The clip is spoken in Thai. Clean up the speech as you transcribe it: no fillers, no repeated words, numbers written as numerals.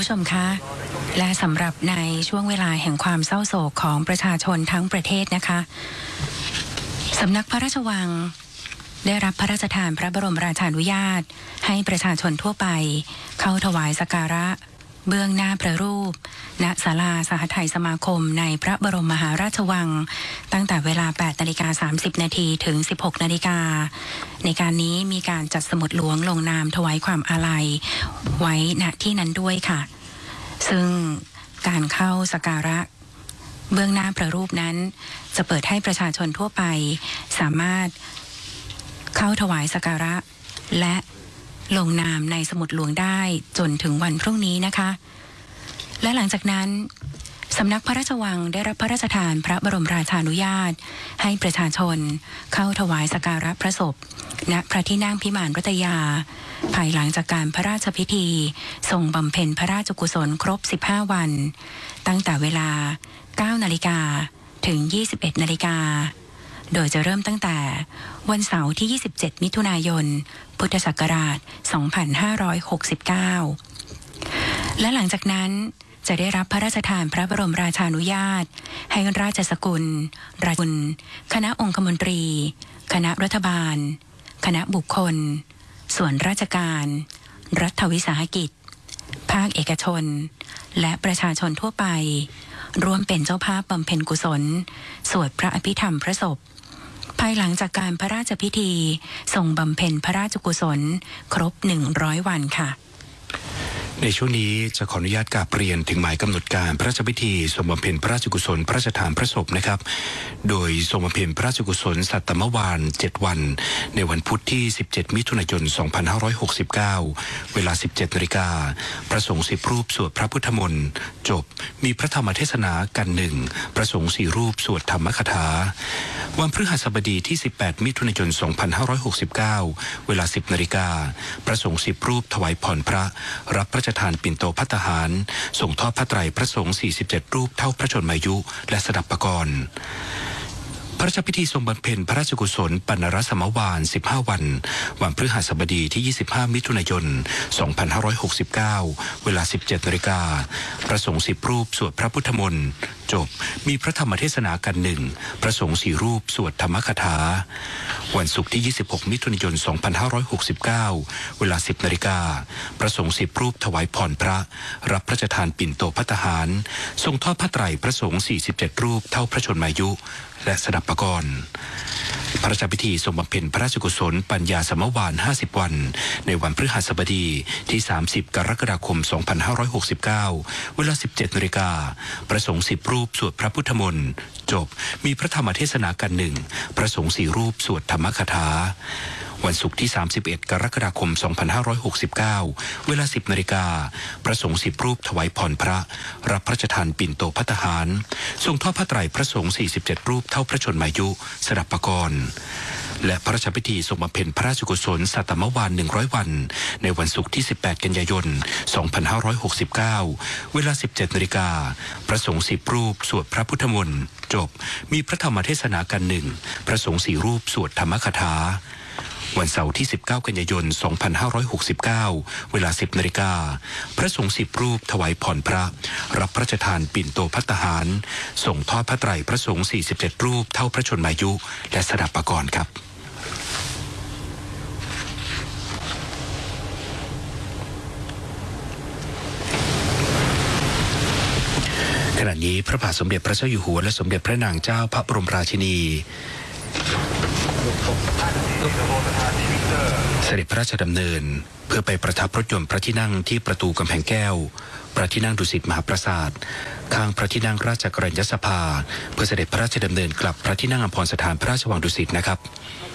ผู้ชมคะและสำหรับในช่วงเวลาแห่งความเศร้าโศกของประชาชนทั้งประเทศนะคะสำนักพระราชวังได้รับพระราชทานพระบรมราชานุญาตให้ประชาชนทั่วไปเข้าถวายสักการะเบื้องหน้าพระรูปณศาลาสหทัยสมาคมในพระบรมมหาราชวังตั้งแต่เวลา 8:30 นาทีถึง 16 นาฬิกาในการนี้มีการจัดสมุดหลวงลงนามถวายความอาลัยไว้ณที่นั้นด้วยค่ะซึ่งการเข้าสักการะเบื้องหน้าพระรูปนั้นจะเปิดให้ประชาชนทั่วไปสามารถเข้าถวายสักการะและลงนามในสมุดหลวงได้จนถึงวันพรุ่งนี้นะคะและหลังจากนั้นสำนักพระราชวังได้รับพระราชทานพระบรมราชานุญาตให้ประชาชนเข้าถวายสักการะพระศพณพระที่นั่งพิมานรัตยาภายหลังจากการพระราชพิธีทรงบำเพ็ญพระราชกุศลครบ15 วันตั้งแต่เวลา 9 นาฬิกาถึง 21 นาฬิกาโดยจะเริ่มตั้งแต่วันเสาร์ที่ 27 มิถุนายน พุทธศักราช 2569 และหลังจากนั้นจะได้รับพระราชทานพระบรมราชานุญาตให้ราชสกุลราชกุลคณะองคมนตรีคณะรัฐบาลคณะบุคคลส่วนราชการรัฐวิสาหกิจภาคเอกชนและประชาชนทั่วไปร่วมเป็นเจ้าภาพบำเพ็ญกุศลสวดพระอภิธรรมพระศพภายหลังจากการพระราชพิธีทรงบำเพ็ญพระราชกุศลครบ100 วันค่ะในช่วงนี้จะขออนุญาตกราบเรียนถึงหมายกำหนดการพระราชพิธีทรงบำเพ็ญพระราชกุศลพระราชทานพระศพนะครับโดยทรงบำเพ็ญพระราชกุศลสัตตมวาล7 วันในวันพุธที่ 17 มิถุนายน 2569 เวลา 17 นาฬิกาพระสงฆ์10 รูปสวดพระพุทธมนต์จบมีพระธรรมเทศนากัน1พระสงฆ์4 รูปสวดธรรมคถาวันพฤหัสบดีที่ 18 มิถุนายน 2569 เวลา 10 นาฬิกาพระสงฆ์10 รูปถวายพรพระรับพระราชทานปิ่นโตภัตตาหารส่งทอดพระไตรพระสงฆ์47 รูปเท่าพระชนมายุและสดับปกรณ์พระราชพิธีทรงบำเพ็ญพระราชกุศลปัณณรสมวาล15 วันวันพฤหัสบดีที่ 25 มิถุนายน 2569 เวลา 17 นาฬิกาพระสงฆ์10 รูปสวดพระพุทธมนต์จบมีพระธรรมเทศนากัน1พระสงฆ์4 รูปสวดธรรมคถาวันศุกร์ที่ 26 มิถุนายน 2569 เวลา 10 นาฬิกาพระสงฆ์10 รูปถวายพรพระรับพระราชทานปิ่นโตภัตตาหารทรงทอดพระไตรพระสงฆ์47 รูปเท่าพระชนมายุและสดับปกรณ์พระราชพิธีทรงบำเพ็ญพระราชกุศลปัญญาสมวาล50 วันในวันพฤหัสบดีที่ 30 กรกฎาคม 2569 เวลา 17 นาฬิกาพระสงฆ์10 รูปสวดพระพุทธมนต์จบมีพระธรรมเทศนากัน1พระสงฆ์4 รูปสวดธรรมคถาวันศุกร์ที่ 31 กรกฎาคม 2569 เวลา 10 นาฬิกาพระสงฆ์10 รูปถวายพรพระรับพระราชทานปิ่นโตภัตตาหารทรงทอดพระไตรพระสงฆ์47 รูปเท่าพระชนมายุสดับปกรณ์และพระราชพิธีทรงบำเพ็ญพระราชกุศลสัตตมวาล100 วันในวันศุกร์ที่ 18 กันยายน 2569 เวลา 17 นาฬิกาพระสงฆ์10 รูปสวดพระพุทธมนต์จบมีพระธรรมเทศนากัน1พระสงฆ์4 รูปสวดธรรมคถาวันเสาร์ที่ 19 กันยายน 2569 เวลา 10 นาฬิกาพระสงฆ์10 รูปถวายพรพระรับพระราชทานปิ่นโตภัตตาหารส่งทอดพระไตรพระสงฆ์47 รูปเท่าพระชนมายุและสดับปกรณ์ครับขณะนี้พระบาทสมเด็จพระเจ้าอยู่หัวและสมเด็จพระนางเจ้าพระบรมราชินีเสด็จพระราชดำเนินเพื่อไปประทับรถยนต์พระที่นั่งที่ประตูกำแพงแก้วพระที่นั่งดุสิตมหาปราสาทข้างพระที่นั่งราชกรณียสภาเพื่อเสด็จพระราชดำเนินกลับพระที่นั่งอัมพรสถานพระราชวังดุสิตนะครับ